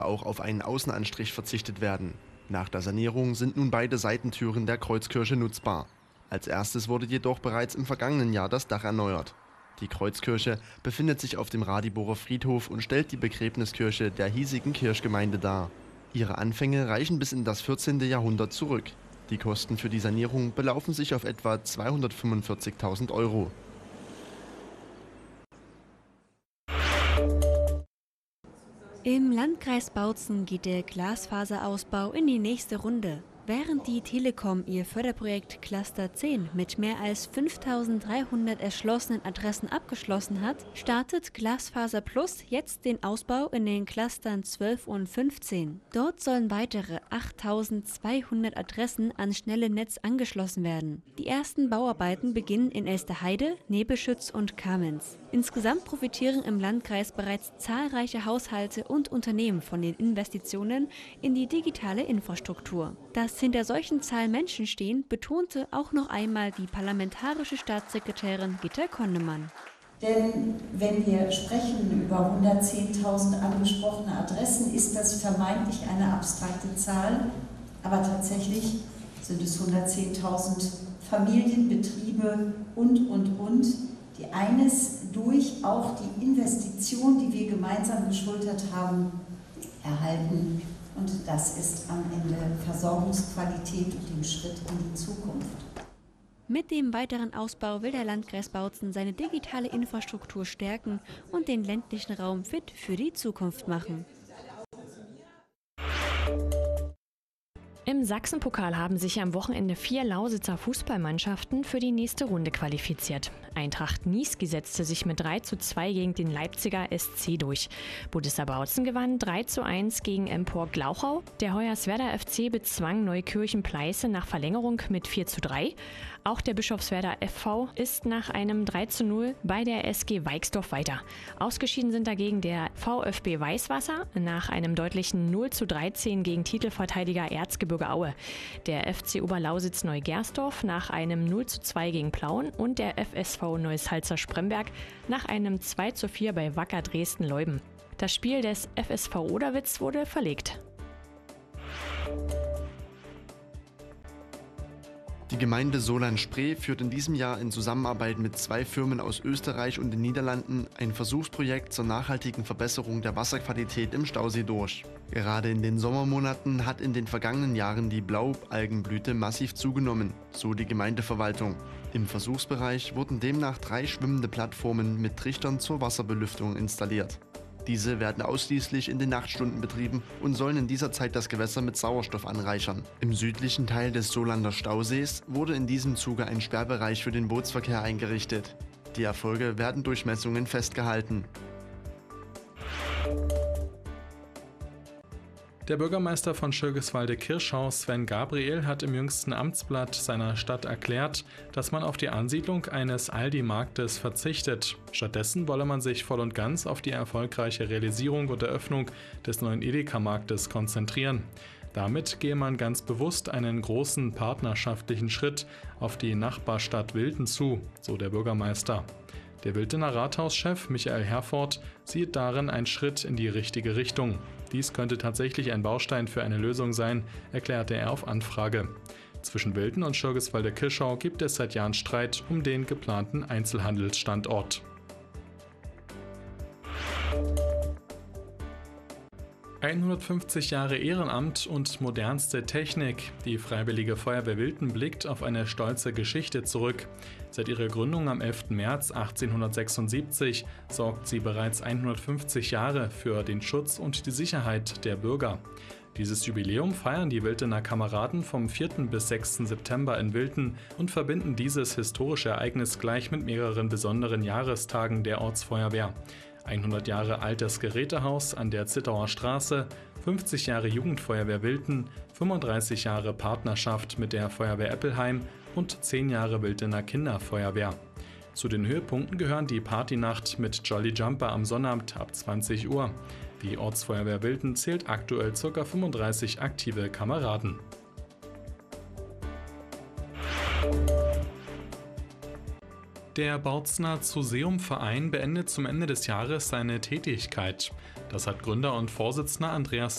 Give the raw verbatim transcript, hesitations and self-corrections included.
auch auf einen Außenanstrich verzichtet werden. Nach der Sanierung sind nun beide Seitentüren der Kreuzkirche nutzbar. Als erstes wurde jedoch bereits im vergangenen Jahr das Dach erneuert. Die Kreuzkirche befindet sich auf dem Radiborer Friedhof und stellt die Begräbniskirche der hiesigen Kirchgemeinde dar. Ihre Anfänge reichen bis in das vierzehnte Jahrhundert zurück. Die Kosten für die Sanierung belaufen sich auf etwa zweihundertfünfundvierzigtausend Euro. Im Landkreis Bautzen geht der Glasfaserausbau in die nächste Runde. Während die Telekom ihr Förderprojekt Cluster zehn mit mehr als fünftausenddreihundert erschlossenen Adressen abgeschlossen hat, startet Glasfaser Plus jetzt den Ausbau in den Clustern zwölf und fünfzehn. Dort sollen weitere achttausendzweihundert Adressen ans schnelle Netz angeschlossen werden. Die ersten Bauarbeiten beginnen in Elsterheide, Nebelschütz und Kamenz. Insgesamt profitieren im Landkreis bereits zahlreiche Haushalte und Unternehmen von den Investitionen in die digitale Infrastruktur. Dass hinter solchen Zahlen Menschen stehen, betonte auch noch einmal die parlamentarische Staatssekretärin Gitta Konnemann. Denn wenn wir sprechen über hundertzehntausend angesprochene Adressen, ist das vermeintlich eine abstrakte Zahl, aber tatsächlich sind es hundertzehntausend Familien, Betriebe und, und, und, die eines durch auch die Investition, die wir gemeinsam geschultert haben, erhalten. Und das ist am Ende Versorgungsqualität und den Schritt in die Zukunft. Mit dem weiteren Ausbau will der Landkreis Bautzen seine digitale Infrastruktur stärken und den ländlichen Raum fit für die Zukunft machen. Im Sachsenpokal haben sich am Wochenende vier Lausitzer Fußballmannschaften für die nächste Runde qualifiziert. Eintracht Niesky setzte sich mit drei zu zwei gegen den Leipziger S C durch. Budissa Bautzen gewann drei zu eins gegen Empor Glauchau. Der Hoyerswerda F C bezwang Neukirchen-Pleiße nach Verlängerung mit vier zu drei. Auch der Bischofswerda F V ist nach einem drei zu null bei der S G Weixdorf weiter. Ausgeschieden sind dagegen der VfB Weißwasser nach einem deutlichen null zu dreizehn gegen Titelverteidiger Erzgebirge Aue. Der F C Oberlausitz Neugersdorf nach einem null zu zwei gegen Plauen und der F S V Neusalza Spremberg nach einem zwei zu vier bei Wacker Dresden-Leuben. Das Spiel des F S V Oderwitz wurde verlegt. Die Gemeinde Solan-Spree führt in diesem Jahr in Zusammenarbeit mit zwei Firmen aus Österreich und den Niederlanden ein Versuchsprojekt zur nachhaltigen Verbesserung der Wasserqualität im Stausee durch. Gerade in den Sommermonaten hat in den vergangenen Jahren die Blaualgenblüte massiv zugenommen, so die Gemeindeverwaltung. Im Versuchsbereich wurden demnach drei schwimmende Plattformen mit Trichtern zur Wasserbelüftung installiert. Diese werden ausschließlich in den Nachtstunden betrieben und sollen in dieser Zeit das Gewässer mit Sauerstoff anreichern. Im südlichen Teil des Solander Stausees wurde in diesem Zuge ein Sperrbereich für den Bootsverkehr eingerichtet. Die Erfolge werden durch Messungen festgehalten. Der Bürgermeister von Schirgiswalde-Kirschau, Sven Gabriel, hat im jüngsten Amtsblatt seiner Stadt erklärt, dass man auf die Ansiedlung eines Aldi-Marktes verzichtet. Stattdessen wolle man sich voll und ganz auf die erfolgreiche Realisierung und Eröffnung des neuen Edeka-Marktes konzentrieren. Damit gehe man ganz bewusst einen großen partnerschaftlichen Schritt auf die Nachbarstadt Wilten zu, so der Bürgermeister. Der Wiltener Rathauschef Michael Herford sieht darin einen Schritt in die richtige Richtung. Dies könnte tatsächlich ein Baustein für eine Lösung sein, erklärte er auf Anfrage. Zwischen Wilten und Schirgiswalde-Kirschau gibt es seit Jahren Streit um den geplanten Einzelhandelsstandort. hundertfünfzig Jahre Ehrenamt und modernste Technik. Die Freiwillige Feuerwehr Wilten blickt auf eine stolze Geschichte zurück. Seit ihrer Gründung am elften März achtzehnhundertsechsundsiebzig sorgt sie bereits hundertfünfzig Jahre für den Schutz und die Sicherheit der Bürger. Dieses Jubiläum feiern die Wiltener Kameraden vom vierten bis sechsten September in Wilten und verbinden dieses historische Ereignis gleich mit mehreren besonderen Jahrestagen der Ortsfeuerwehr. hundert Jahre altes Gerätehaus an der Zittauer Straße, fünfzig Jahre Jugendfeuerwehr Wilten, fünfunddreißig Jahre Partnerschaft mit der Feuerwehr Eppelheim und zehn Jahre Wiltener Kinderfeuerwehr. Zu den Höhepunkten gehören die Partynacht mit Jolly Jumper am Sonnabend ab zwanzig Uhr. Die Ortsfeuerwehr Wilten zählt aktuell ca. fünfunddreißig aktive Kameraden. Der Bautzener Zooseum-Verein beendet zum Ende des Jahres seine Tätigkeit. Das hat Gründer und Vorsitzender Andreas